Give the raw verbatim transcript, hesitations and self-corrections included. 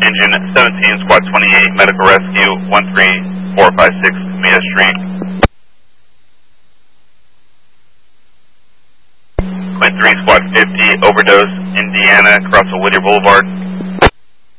engine seventeen, squad twenty-eight, medical rescue one three four five six, Mia Street. Quint three, squad fifty, overdose, Indiana, across the Whittier Boulevard.